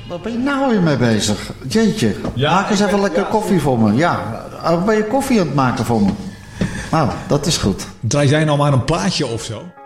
Waar ben je nou weer mee bezig? Jeetje, Ja, maak eens even lekker koffie voor me. Ja, ben je koffie aan het maken voor me? Nou, dat is goed. Draai jij nou maar een plaatje of zo?